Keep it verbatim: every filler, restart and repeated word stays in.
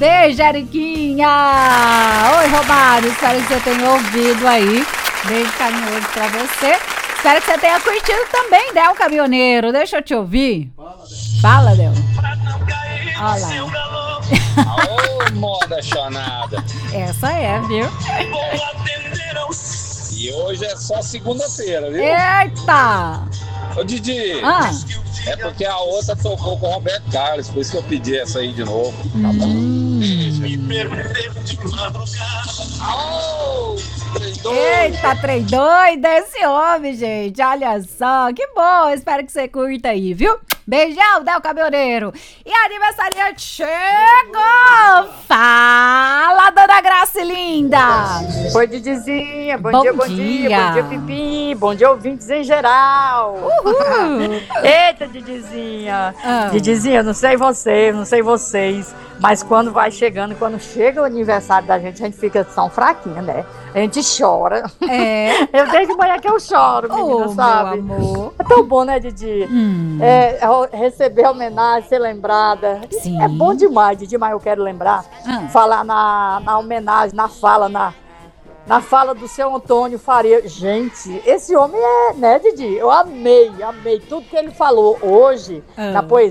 Beijo, Eriquinha! Oi, Romário, espero que você tenha ouvido aí. Beijo carinhoso pra você. Espero que você tenha curtido também, Del Caminhoneiro. Deixa eu te ouvir. Fala, Del. Olha lá. Ô, moda chonada. Essa é, viu? E hoje é só segunda-feira, viu? Eita! Ô, Didi. Ah. É porque a outra tocou com o Roberto Carlos, por isso que eu pedi essa aí de novo. Tá bom? Hum. Eita, trem doido esse homem, gente. Olha só, que bom. Espero que você curta aí, viu? Beijão, Del Caminhoneiro. E a aniversariante chegou! Fala, dona Graça linda! Oi, Didizinha. Bom, Bom dia, bom dia. dia. Bom dia, Pipi. Bom dia, ouvintes em geral. Uhul. Eita, Didizinha. Ah. Didizinha, não sei você, não sei vocês, mas quando vai chegando, quando chega o aniversário da gente, a gente fica tão fraquinha, né? A gente chora. É. Eu desde manhã que eu choro, menina, Oh, sabe? meu amor. É tão bom, né, Didi? Hum. É, receber homenagem, ser lembrada. Sim. É bom demais, Didi, mas eu quero lembrar. Ah. Falar na, na homenagem, na fala, na, na fala do seu Antônio Faria. Gente, esse homem é, né, Didi? Eu amei, amei tudo que ele falou hoje Ah. na poesia.